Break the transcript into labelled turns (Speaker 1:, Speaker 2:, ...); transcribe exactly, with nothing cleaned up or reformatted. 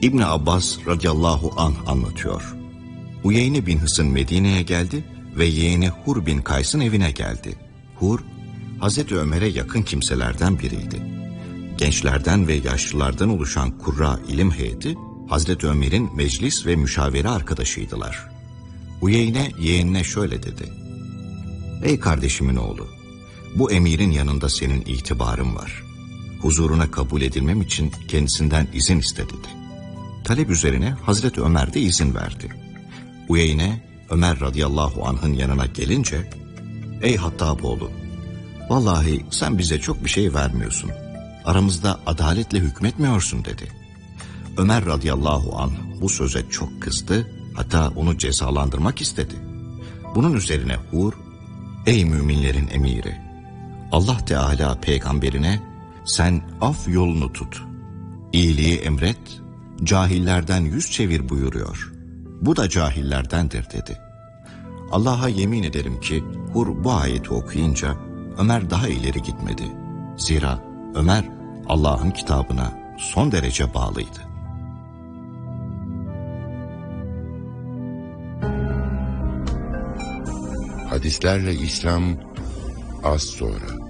Speaker 1: İbn Abbas radıyallahu anh anlatıyor. Uyeyne bin Hısn Medine'ye geldi ve yeğeni Hur bin Kays'ın evine geldi. Hur, Hazreti Ömer'e yakın kimselerden biriydi. Gençlerden ve yaşlılardan oluşan kurra ilim heyeti, Hazreti Ömer'in meclis ve müşavere arkadaşıydılar. Uyeyne yeğenine şöyle dedi: "Ey kardeşimin oğlu, bu emirin yanında senin itibarın var. Huzuruna kabul edilmem için kendisinden izin iste" dedi. Talep üzerine Hazreti Ömer de izin verdi. Uyeyne, Ömer radıyallahu anh'ın yanına gelince, "Ey Hattaboğlu, vallahi sen bize çok bir şey vermiyorsun. Aramızda adaletle hükmetmiyorsun" dedi. Ömer radıyallahu anh bu söze çok kızdı, hatta onu cezalandırmak istedi. Bunun üzerine Hur, "Ey müminlerin emiri, Allah Teala peygamberine sen af yolunu tut, iyiliği emret, cahillerden yüz çevir buyuruyor. Bu da cahillerdendir" dedi. Allah'a yemin ederim ki Hur bu ayeti okuyunca Ömer daha ileri gitmedi. Zira Ömer Allah'ın kitabına son derece bağlıydı.
Speaker 2: Hadislerle İslam az sonra.